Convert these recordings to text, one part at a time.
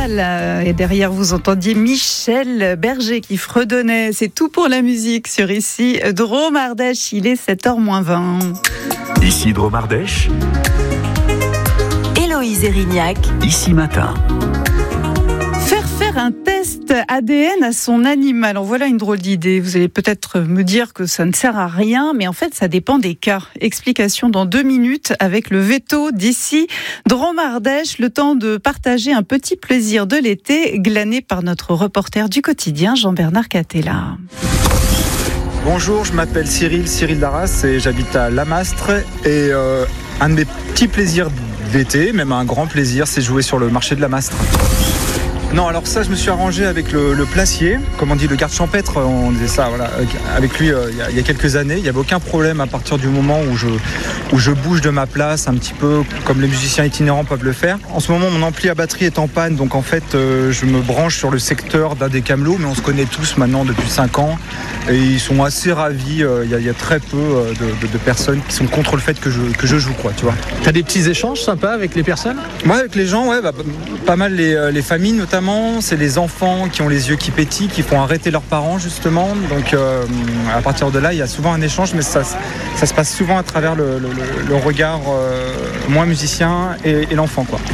Carnaval. Et derrière, vous entendiez Michel Berger qui fredonnait. C'est tout pour la musique sur ici Drôme Ardèche. Il est 7h-20. Ici Drôme Ardèche. Héloïse Erignac. Ici Matin. Faire un test ADN à son animal. En voilà une drôle d'idée. Vous allez peut-être me dire que ça ne sert à rien, mais en fait, ça dépend des cas. Explication dans 2 minutes avec le veto d'ici Drôme Ardèche. Le temps de partager un petit plaisir de l'été glané par notre reporter du quotidien, Jean-Bernard Catella. Bonjour, je m'appelle Cyril Darras et j'habite à Lamastre. Et un de mes petits plaisirs d'été, même un grand plaisir, c'est jouer sur le marché de Lamastre. Non, alors ça, je me suis arrangé avec le placier, comme on dit, le garde champêtre, on disait ça, voilà, avec lui il y a quelques années. Il n'y avait aucun problème à partir du moment où je bouge de ma place, un petit peu comme les musiciens itinérants peuvent le faire. En ce moment, mon ampli à batterie est en panne, donc en fait, je me branche sur le secteur d'un des camelots, mais on se connaît tous maintenant depuis 5 ans, et ils sont assez ravis. Il y a très peu de personnes qui sont contre le fait que je joue, quoi, tu vois. T'as des petits échanges sympas avec les personnes ? Ouais, avec les gens, ouais, pas mal les familles notamment. C'est les enfants qui ont les yeux qui pétillent, qui font arrêter leurs parents justement. Donc à partir de là, il y a souvent un échange, mais ça se passe souvent à travers le regard moi musicien et l'enfant, quoi.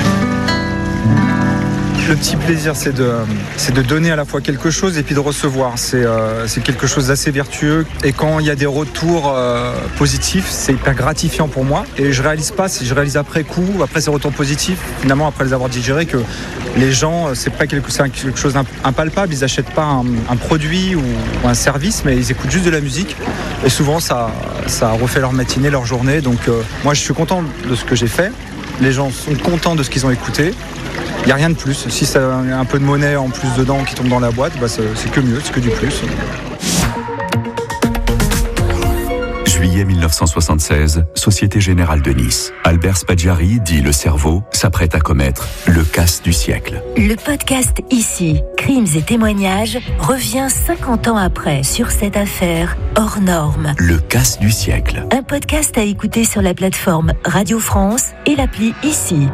Le petit plaisir, c'est de donner à la fois quelque chose et puis de recevoir. C'est quelque chose d'assez vertueux. Et quand il y a des retours positifs, c'est hyper gratifiant pour moi. Et je réalise après coup, après ces retours positifs, finalement après les avoir digérés, que les gens, c'est quelque chose d'impalpable. Ils n'achètent pas un produit ou un service, mais ils écoutent juste de la musique. Et souvent, ça refait leur matinée, leur journée. Donc moi, je suis content de ce que j'ai fait. Les gens sont contents de ce qu'ils ont écouté. Il n'y a rien de plus. Si ça a un peu de monnaie en plus dedans qui tombe dans la boîte, c'est que mieux, c'est que du plus. Juillet 1976, Société Générale de Nice. Albert Spaggiari, dit le cerveau, s'apprête à commettre le casse du siècle. Le podcast Ici, crimes et témoignages, revient 50 ans après sur cette affaire hors norme. Le casse du siècle. Un podcast à écouter sur la plateforme Radio France et l'appli Ici.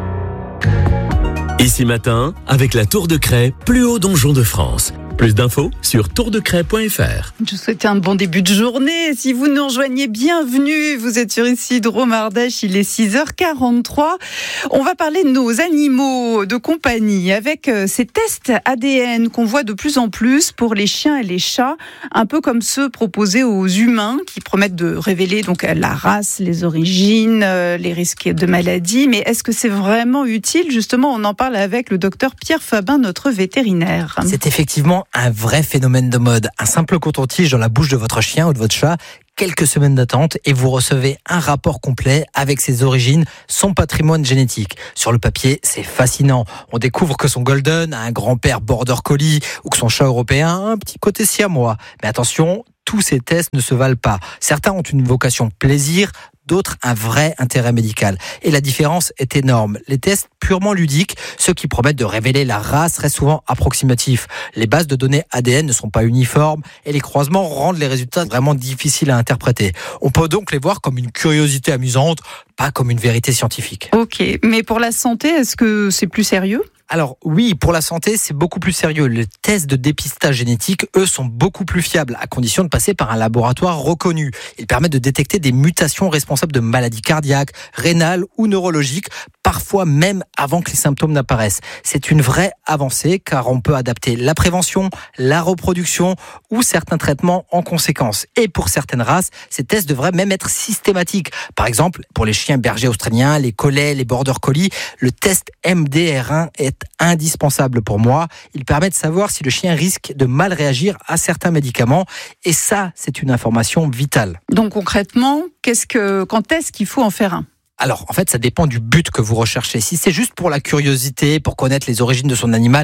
Ici Matin, avec la Tour de Craie, plus haut donjon de France. Plus d'infos sur tourdecraie.fr. Je vous souhaite un bon début de journée. Si vous nous rejoignez, bienvenue. Vous êtes sur ici Drôme Ardèche, il est 6h43. On va parler de nos animaux de compagnie avec ces tests ADN qu'on voit de plus en plus pour les chiens et les chats, un peu comme ceux proposés aux humains qui promettent de révéler donc la race, les origines, les risques de maladie. Mais est-ce que c'est vraiment utile ? Justement, on en parle avec le docteur Pierre Fabin, notre vétérinaire. C'est effectivement un vrai phénomène de mode. Un simple coton-tige dans la bouche de votre chien ou de votre chat, quelques semaines d'attente et vous recevez un rapport complet avec ses origines, son patrimoine génétique. Sur le papier, c'est fascinant. On découvre que son golden a un grand-père border collie ou que son chat européen a un petit côté siamois. Mais attention, tous ces tests ne se valent pas. Certains ont une vocation plaisir, d'autres un vrai intérêt médical. Et la différence est énorme. Les tests purement ludiques, ceux qui promettent de révéler la race, restent souvent approximatifs. Les bases de données ADN ne sont pas uniformes et les croisements rendent les résultats vraiment difficiles à interpréter. On peut donc les voir comme une curiosité amusante, pas comme une vérité scientifique. Ok, mais pour la santé, est-ce que c'est plus sérieux ? Alors oui, pour la santé, c'est beaucoup plus sérieux. Les tests de dépistage génétique, eux, sont beaucoup plus fiables, à condition de passer par un laboratoire reconnu. Ils permettent de détecter des mutations responsables de maladies cardiaques, rénales ou neurologiques, parfois même avant que les symptômes n'apparaissent. C'est une vraie avancée, car on peut adapter la prévention, la reproduction ou certains traitements en conséquence. Et pour certaines races, ces tests devraient même être systématiques. Par exemple, pour les chiens bergers australiens, les collets, les border collies, le test MDR1 est indispensable pour moi. Il permet de savoir si le chien risque de mal réagir à certains médicaments. Et ça, c'est une information vitale. Donc concrètement, quand est-ce qu'il faut en faire un ? Alors, en fait, ça dépend du but que vous recherchez. Si c'est juste pour la curiosité, pour connaître les origines de son animal,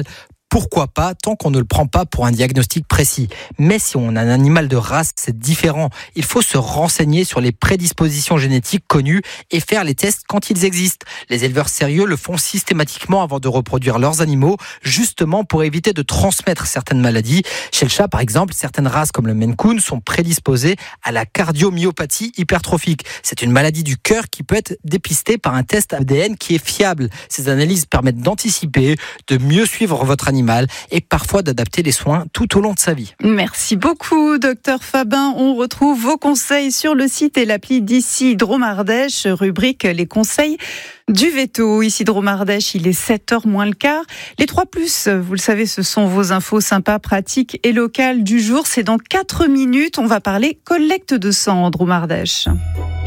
pourquoi pas, tant qu'on ne le prend pas pour un diagnostic précis. Mais si on a un animal de race, c'est différent. Il faut se renseigner sur les prédispositions génétiques connues et faire les tests quand ils existent. Les éleveurs sérieux le font systématiquement avant de reproduire leurs animaux, justement pour éviter de transmettre certaines maladies. Chez le chat, par exemple, certaines races comme le Maine Coon sont prédisposées à la cardiomyopathie hypertrophique. C'est une maladie du cœur qui peut être dépistée par un test ADN qui est fiable. Ces analyses permettent d'anticiper, de mieux suivre votre animal et parfois d'adapter les soins tout au long de sa vie. Merci beaucoup, Dr Fabin. On retrouve vos conseils sur le site et l'appli d'ici Drôme Ardèche, rubrique les conseils du veto. Ici Drôme Ardèche, il est 7h moins le quart. Les 3+, vous le savez, ce sont vos infos sympas, pratiques et locales du jour. C'est dans 4 minutes. On va parler collecte de sang, Drôme Ardèche.